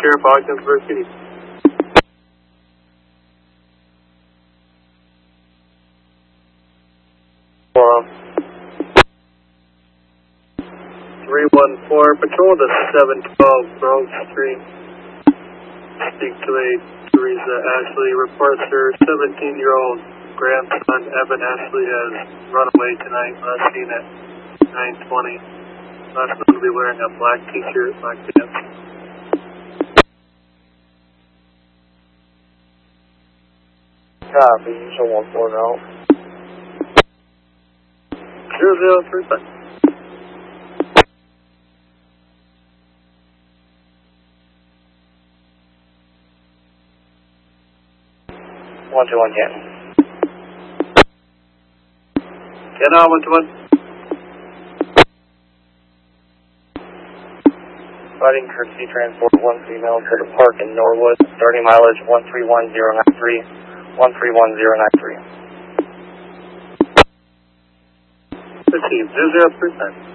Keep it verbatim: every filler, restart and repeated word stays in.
Sheriff Ogdensburg City. Forum. three one four, patrol to seven twelve Grove Street. Speak to a Teresa Ashley. Reports her seventeen-year-old grandson, Evan Ashley, has run away tonight. Last seen at nine twenty. Last known to be wearing a black t-shirt, black pants. Copy, so one four now. Zero zero three five. One two one Canton. Get on one two one. Providing courtesy transport one female to the park in Norwood. Starting mileage one three one zero nine three. one three one zero nine three. Received zero zero three five.